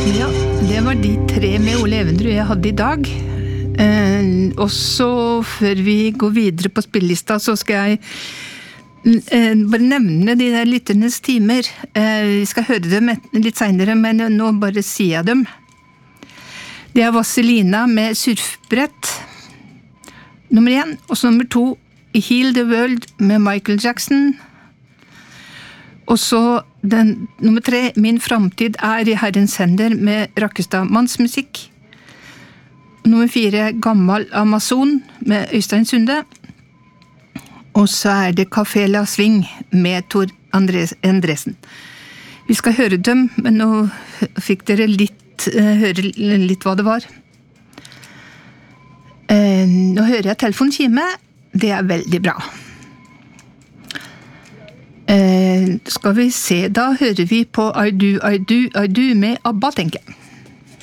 Ja, det var de 3 med Ole Evenrud jeg hadde i dag. Og så før vi går videre på spillelista, så skal jeg bare nevne de der lytternes timer. Vi skal høre dem litt senere, men nå bare sier jeg dem. Det er Vazelina med surfbrett, nummer 1, og så nummer 2, Heal the World med Michael Jackson. Og så nummer 3, Min framtid er i Herrens hender med Rakkestad Mannsmusikk. Nummer 4, Gammal Amazon med Øystein Sunde. Og så er det Café La Swing med Tor Endresen. Vi skal høre dem, men nå fikk dere høre litt hva det var. Nå hører jeg telefonkime. Det er veldig bra. Skal vi se, da hører vi på I Do, I Do, I Do med ABBA, tenker jeg.